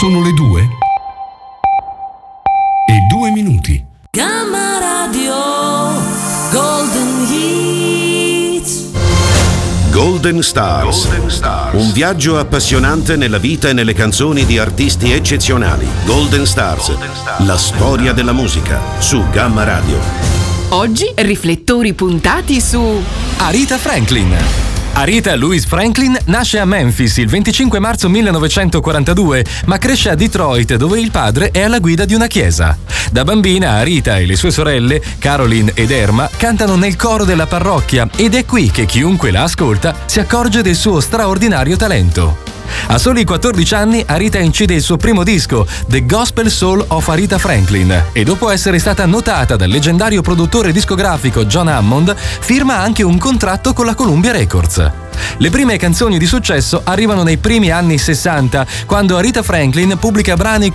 Sono le 2:02. Gamma Radio Golden Hits. Golden Stars. Un viaggio appassionante nella vita e nelle canzoni di artisti eccezionali. Golden Stars. La storia della musica su Gamma Radio. Oggi riflettori puntati su Aretha Franklin. Aretha Louise Franklin nasce a Memphis il 25 marzo 1942, ma cresce a Detroit, dove il padre è alla guida di una chiesa. Da bambina Aretha e le sue sorelle, Caroline ed Erma, cantano nel coro della parrocchia ed è qui che chiunque la ascolta si accorge del suo straordinario talento. A soli 14 anni Aretha incide il suo primo disco, The Gospel Soul of Aretha Franklin, e dopo essere stata notata dal leggendario produttore discografico John Hammond, firma anche un contratto con la Columbia Records. Le prime canzoni di successo arrivano nei primi anni 60, quando Aretha Franklin pubblica brani